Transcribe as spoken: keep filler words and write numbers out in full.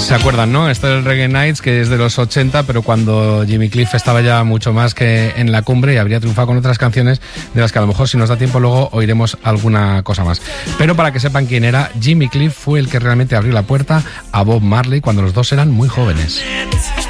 ¿Se acuerdan, no? Esto del Reggae Nights, que es de los ochenta, pero cuando Jimmy Cliff estaba ya mucho más que en la cumbre y habría triunfado con otras canciones de las que a lo mejor, si nos da tiempo, luego oiremos alguna cosa más. Pero para que sepan quién era, Jimmy Cliff fue el que realmente abrió la puerta a Bob Marley cuando los dos eran muy jóvenes.